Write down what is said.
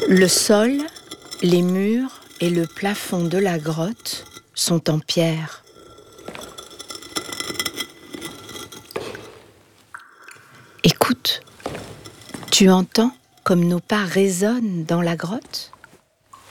Le sol, les murs et le plafond de la grotte sont en pierre. Écoute, tu entends comme nos pas résonnent dans la grotte ?